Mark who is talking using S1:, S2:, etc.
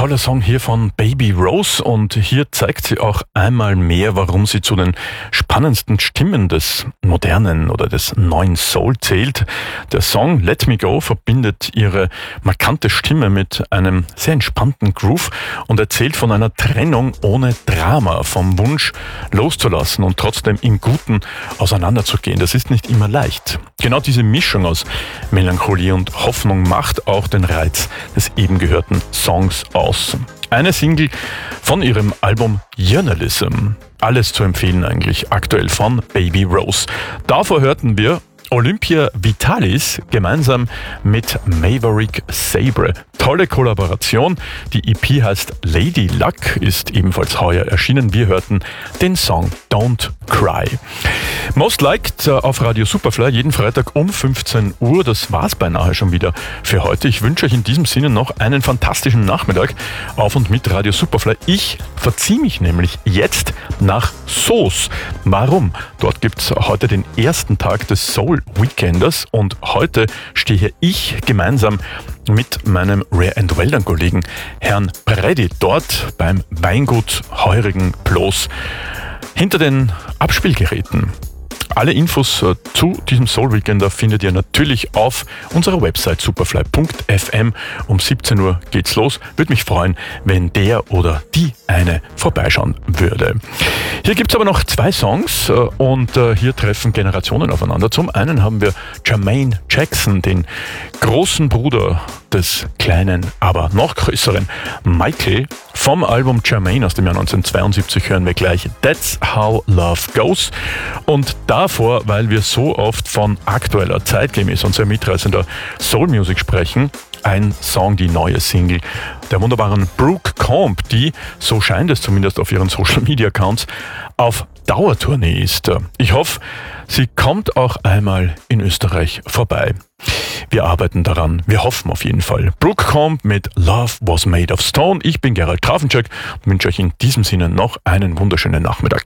S1: toller Song hier von Baby Rose und hier zeigt sie auch einmal mehr, warum sie zu den spannendsten Stimmen des modernen oder des neuen Soul zählt. Der Song Let Me Go verbindet ihre markante Stimme mit einem sehr entspannten Groove und erzählt von einer Trennung ohne Drama, vom Wunsch loszulassen und trotzdem im Guten auseinanderzugehen. Das ist nicht immer leicht. Genau diese Mischung aus Melancholie und Hoffnung macht auch den Reiz des eben gehörten Songs aus. Eine Single von ihrem Album Journalism. Alles zu empfehlen eigentlich, aktuell von Baby Rose. Davor hörten wir Olympia Vitalis gemeinsam mit Maverick Sabre. Tolle Kollaboration. Die EP heißt Lady Luck, ist ebenfalls heuer erschienen. Wir hörten den Song Don't Cry. Most Liked auf Radio Superfly jeden Freitag um 15 Uhr. Das war's beinahe schon wieder für heute. Ich wünsche euch in diesem Sinne noch einen fantastischen Nachmittag auf und mit Radio Superfly. Ich verziehe mich nämlich jetzt nach Soos. Warum? Dort gibt's heute den ersten Tag des Soul Weekenders und heute stehe ich gemeinsam mit meinem Rare & Well-Kollegen Herrn Preddy dort beim Weingut Heurigen Ploß hinter den Abspielgeräten. Alle Infos zu diesem Soul Weekender findet ihr natürlich auf unserer Website superfly.fm. Um 17 Uhr geht's los. Würde mich freuen, wenn der oder die eine vorbeischauen würde. Hier gibt's aber noch zwei Songs und hier treffen Generationen aufeinander. Zum einen haben wir Jermaine Jackson, den großen Bruder des kleinen, aber noch größeren Michael. Vom Album Jermaine aus dem Jahr 1972 hören wir gleich That's How Love Goes. Und davor, weil wir so oft von aktueller, zeitgemäß und sehr mitreißender Soul Music sprechen, ein Song, die neue Single der wunderbaren Brooke Combe, die, so scheint es zumindest auf ihren Social Media Accounts, auf Dauertournee ist. Ich hoffe, sie kommt auch einmal in Österreich vorbei. Wir arbeiten daran, wir hoffen auf jeden Fall. Brooke Combe mit Love Was Made of Stone. Ich bin Gerald Grafenschek und wünsche euch in diesem Sinne noch einen wunderschönen Nachmittag.